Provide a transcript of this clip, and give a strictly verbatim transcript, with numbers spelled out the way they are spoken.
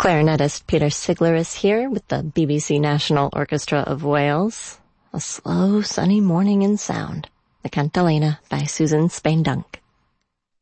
Clarinetist Peter Sigler is here with the B B C National Orchestra of Wales. A slow, sunny morning in sound. The Cantilena by Susan Spain-Dunk.